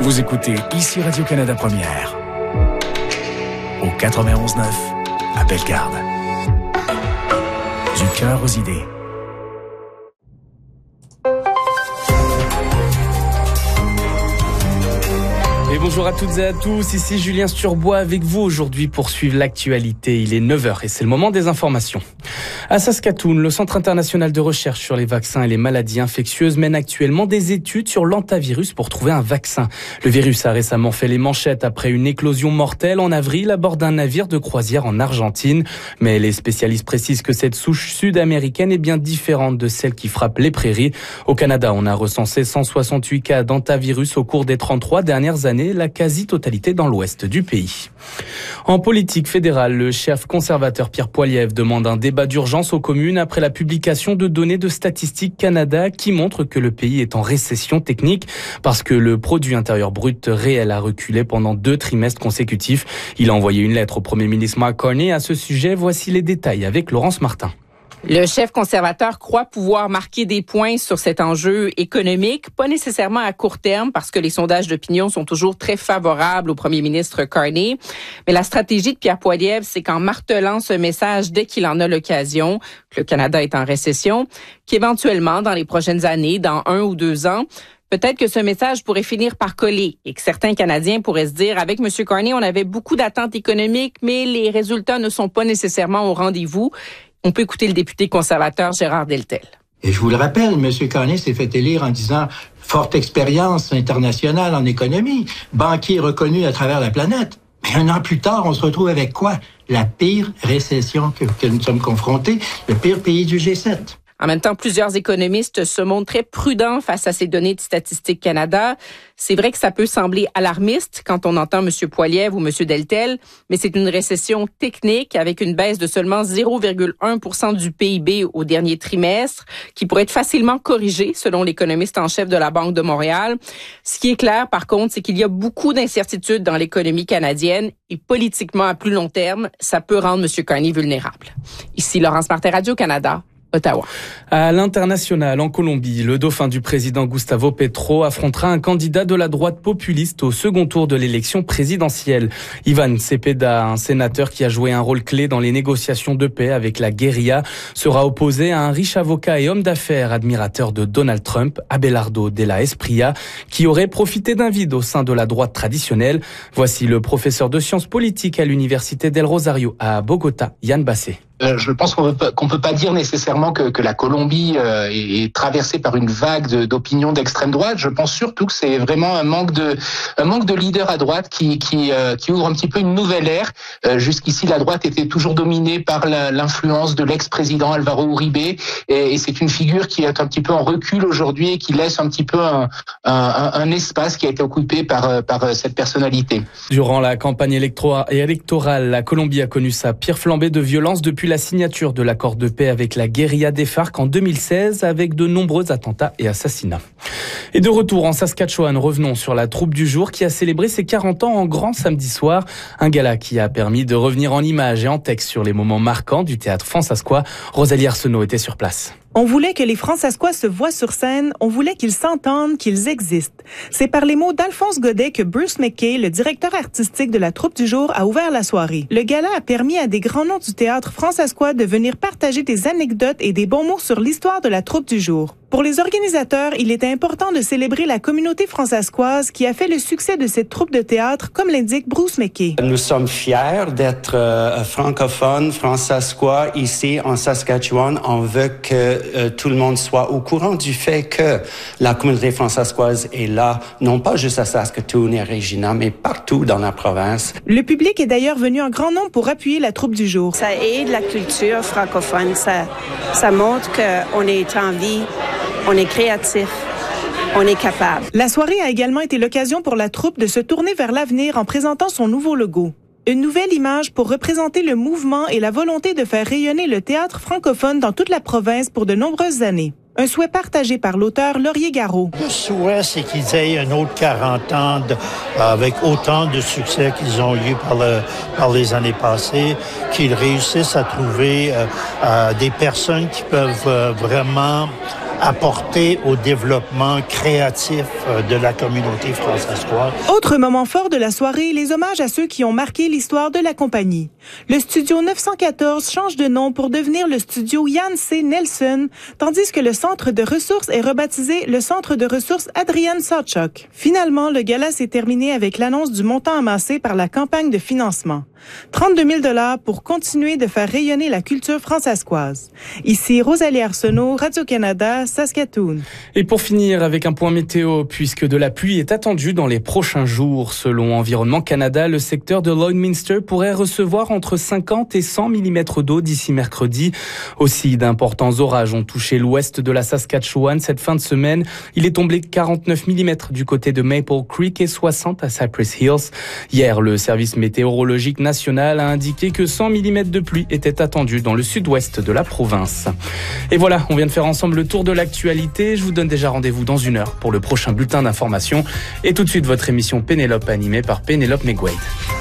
Vous écoutez ici Radio-Canada Première. Au 91.9, à Bellegarde. Du cœur aux idées. Et bonjour à toutes et à tous, ici Julien Sturbois avec vous aujourd'hui pour suivre l'actualité. Il est 9h et c'est le moment des informations. À Saskatoon, le Centre international de recherche sur les vaccins et les maladies infectieuses mène actuellement des études sur l'hantavirus pour trouver un vaccin. Le virus a récemment fait les manchettes après une éclosion mortelle en avril à bord d'un navire de croisière en Argentine. Mais les spécialistes précisent que cette souche sud-américaine est bien différente de celle qui frappe les prairies. Au Canada, on a recensé 168 cas d'hantavirus au cours des 33 dernières années, la quasi-totalité dans l'ouest du pays. En politique fédérale, le chef conservateur Pierre Poilievre demande un débat d'urgence aux communes après la publication de données de Statistique Canada qui montrent que le pays est en récession technique parce que le produit intérieur brut réel a reculé pendant 2 trimestres consécutifs. Il a envoyé une lettre au premier ministre Mark Carney à ce sujet. Voici les détails avec Laurence Martin. Le chef conservateur croit pouvoir marquer des points sur cet enjeu économique, pas nécessairement à court terme parce que les sondages d'opinion sont toujours très favorables au premier ministre Carney. Mais la stratégie de Pierre Poilievre, c'est qu'en martelant ce message dès qu'il en a l'occasion, que le Canada est en récession, qu'éventuellement, dans les prochaines années, dans 1 ou 2 ans, peut-être que ce message pourrait finir par coller et que certains Canadiens pourraient se dire, avec M. Carney, on avait beaucoup d'attentes économiques, mais les résultats ne sont pas nécessairement au rendez-vous. On peut écouter le député conservateur Gérard Deltel. Et je vous le rappelle, M. Carney s'est fait élire en disant « forte expérience internationale en économie, banquier reconnu à travers la planète ». Mais 1 an plus tard, on se retrouve avec quoi? La pire récession que nous sommes confrontés, le pire pays du G7. En même temps, plusieurs économistes se montrent très prudents face à ces données de Statistique Canada. C'est vrai que ça peut sembler alarmiste quand on entend M. Poilievre ou M. Deltel, mais c'est une récession technique avec une baisse de seulement 0,1% du PIB au dernier trimestre qui pourrait être facilement corrigée selon l'économiste en chef de la Banque de Montréal. Ce qui est clair, par contre, c'est qu'il y a beaucoup d'incertitudes dans l'économie canadienne et politiquement, à plus long terme, ça peut rendre M. Carney vulnérable. Ici Laurence Martin, Radio-Canada. Ottawa. À l'international, en Colombie, le dauphin du président Gustavo Petro affrontera un candidat de la droite populiste au second tour de l'élection présidentielle. Iván Cepeda, un sénateur qui a joué un rôle clé dans les négociations de paix avec la guérilla, sera opposé à un riche avocat et homme d'affaires admirateur de Donald Trump, Abelardo de la Espriella, qui aurait profité d'un vide au sein de la droite traditionnelle. Voici le professeur de sciences politiques à l'université del Rosario à Bogota, Yann Bassé. Je pense qu'on peut pas dire nécessairement que la Colombie est traversée par une vague d'opinions d'extrême droite. Je pense surtout que c'est vraiment un manque de leaders à droite qui ouvre un petit peu une nouvelle ère. Jusqu'ici, la droite était toujours dominée par l'influence de l'ex-président Alvaro Uribe et c'est une figure qui est un petit peu en recul aujourd'hui et qui laisse un petit peu un espace qui a été occupé par cette personnalité. Durant la campagne électorale, la Colombie a connu sa pire flambée de violence depuis la signature de l'accord de paix avec la guérilla des FARC en 2016 avec de nombreux attentats et assassinats. Et de retour en Saskatchewan, revenons sur la troupe du jour qui a célébré ses 40 ans en grand samedi soir. Un gala qui a permis de revenir en images et en texte sur les moments marquants du théâtre Francescois. Rosalie Arsenault était sur place. On voulait que les Francescois se voient sur scène, on voulait qu'ils s'entendent, qu'ils existent. C'est par les mots d'Alphonse Godet que Bruce McKay, le directeur artistique de la troupe du jour, a ouvert la soirée. Le gala a permis à des grands noms du théâtre francescois de venir partager des anecdotes et des bons mots sur l'histoire de la troupe du jour. Pour les organisateurs, il était important de célébrer la communauté francescoise qui a fait le succès de cette troupe de théâtre, comme l'indique Bruce McKay. Nous sommes fiers d'être francophones, francescois ici en Saskatchewan. On veut que tout le monde soit au courant du fait que la communauté francescoise est là, non pas juste à Saskatoon et Regina, mais partout dans la province. Le public est d'ailleurs venu en grand nombre pour appuyer la troupe du jour. Ça aide la culture francophone, ça montre qu'on est en vie, on est créatif. On est capable. La soirée a également été l'occasion pour la troupe de se tourner vers l'avenir en présentant son nouveau logo. Une nouvelle image pour représenter le mouvement et la volonté de faire rayonner le théâtre francophone dans toute la province pour de nombreuses années. Un souhait partagé par l'auteur Laurier Garot. Le souhait, c'est qu'ils aient un autre 40 ans avec autant de succès qu'ils ont eu par les années passées, qu'ils réussissent à trouver des personnes qui peuvent vraiment apporter au développement créatif de la communauté françaiscoise. Autre moment fort de la soirée, les hommages à ceux qui ont marqué l'histoire de la compagnie. Le studio 914 change de nom pour devenir le studio Jan C. Nelson, tandis que le centre de ressources est rebaptisé le centre de ressources Adrian Sawchuk. Finalement, le gala s'est terminé avec l'annonce du montant amassé par la campagne de financement. 32 000 $ pour continuer de faire rayonner la culture françaiscoise. Ici Rosalie Arsenault, Radio-Canada, Saskatoon. Et pour finir avec un point météo, puisque de la pluie est attendue dans les prochains jours. Selon Environnement Canada, le secteur de Lloydminster pourrait recevoir entre 50 et 100 mm d'eau d'ici mercredi. Aussi, d'importants orages ont touché l'ouest de la Saskatchewan cette fin de semaine. Il est tombé 49 mm du côté de Maple Creek et 60 à Cypress Hills. Hier, le service météorologique national a indiqué que 100 mm de pluie étaient attendus dans le sud-ouest de la province. Et voilà, on vient de faire ensemble le tour de l'actualité. Je vous donne déjà rendez-vous dans 1 heure pour le prochain bulletin d'information. Et tout de suite, votre émission Pénélope animée par Pénélope Megwade.